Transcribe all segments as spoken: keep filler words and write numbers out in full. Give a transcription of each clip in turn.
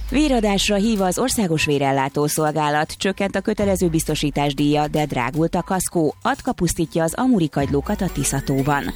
Véradásra hív az Országos Vérellátó Szolgálat, csökkent a kötelező biztosításdíja, de drágult a kaszkó, atka pusztítja az amuri kagylókat a Tiszatóban.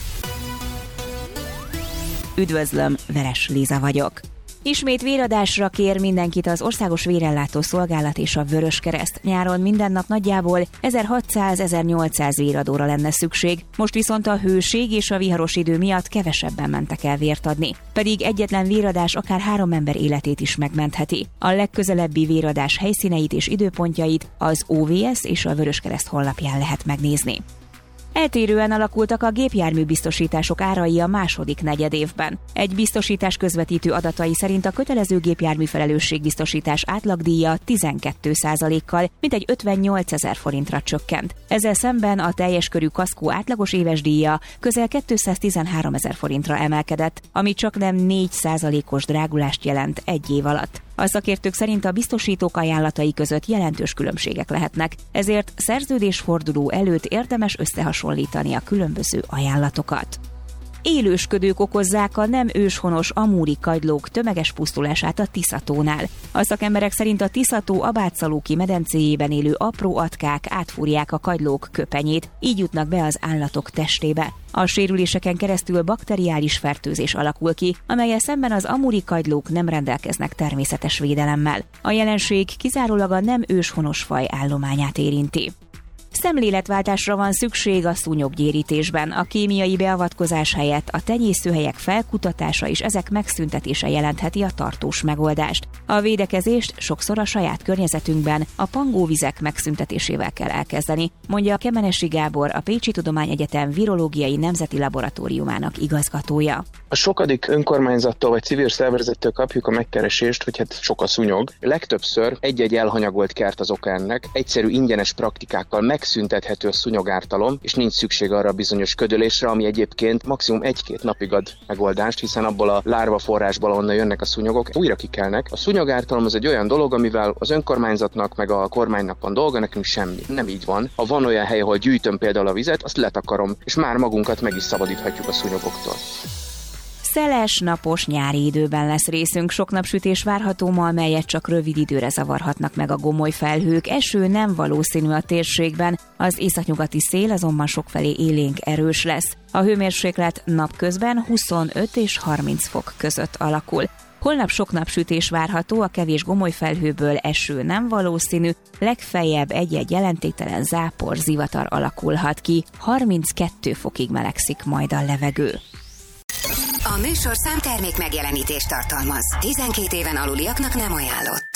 Üdvözlöm, Veres Liza vagyok. Ismét véradásra kér mindenkit az Országos Vérellátó Szolgálat és a Vöröskereszt. Nyáron minden nap nagyjából ezerhatszáz-ezernyolcszáz véradóra lenne szükség, most viszont a hőség és a viharos idő miatt kevesebben mentek el vért adni. Pedig egyetlen véradás akár három ember életét is megmentheti. A legközelebbi véradás helyszíneit és időpontjait az o vé es és a Vöröskereszt honlapján lehet megnézni. Eltérően alakultak a gépjárműbiztosítások árai a második negyedévben. Egy biztosítás közvetítő adatai szerint a kötelező gépjármű felelősségbiztosítás átlagdíja tizenkét százalékkal, mintegy ötvennyolcezer forintra csökkent. Ezzel szemben a teljes körű kaszkó átlagos éves díja közel kétszáztizenháromezer forintra emelkedett, ami csaknem négy százalékos drágulást jelent egy év alatt. A szakértők szerint a biztosítók ajánlatai között jelentős különbségek lehetnek, ezért szerződésforduló előtt érdemes összehasonlítani a különböző ajánlatokat. Élősködők okozzák a nem őshonos amúri kagylók tömeges pusztulását a Tiszatónál. A szakemberek szerint a Tiszató Abátszalóki medencéjében élő apró atkák átfúrják a kagylók köpenyét, így jutnak be az állatok testébe. A sérüléseken keresztül bakteriális fertőzés alakul ki, amellyel szemben az amúri kagylók nem rendelkeznek természetes védelemmel. A jelenség kizárólag a nem őshonos faj állományát érinti. Szemléletváltásra van szükség a szúnyoggyérítésben. A kémiai beavatkozás helyett a tenyészőhelyek felkutatása és ezek megszüntetése jelentheti a tartós megoldást. A védekezést sokszor a saját környezetünkben a pangóvizek megszüntetésével kell elkezdeni, mondja Kemenesi Gábor, a Pécsi Tudományegyetem Virológiai Nemzeti Laboratóriumának igazgatója. A sokadik önkormányzattól vagy civil szervezettől kapjuk a megkeresést, hogy hát sok a szúnyog. Legtöbbször egy-egy elhanyagolt kert az oka ennek, egyszerű ingyenes praktikákkal megszüntethető a szúnyogártalom, és nincs szükség arra a bizonyos ködölésre, ami egyébként maximum egy-két napig ad megoldást, hiszen abból a lárva forrásból, onnan jönnek a szúnyogok, újra kikelnek. A szúnyogártalom az egy olyan dolog, amivel az önkormányzatnak meg a kormánynak van dolga, nekünk semmi. Nem így van. Ha van olyan hely, ahol gyűjtöm például a vizet, azt letakarom, és már magunkat meg is szabadíthatjuk a szúnyogoktól. Szeles, napos nyári időben lesz részünk, sok napsütés várható ma, amelyet csak rövid időre zavarhatnak meg a gomoly felhők. Eső nem valószínű a térségben, az északnyugati szél azonban sokfelé élénk erős lesz. A hőmérséklet napközben huszonöt és harminc fok között alakul. Holnap sok napsütés várható, a kevés gomoly felhőből eső nem valószínű, legfeljebb egy-egy jelentéktelen zápor, zivatar alakulhat ki, harminckettő fokig melegszik majd a levegő. A műsor számtermék megjelenítést tartalmaz. tizenkét éven aluliaknak nem ajánlott.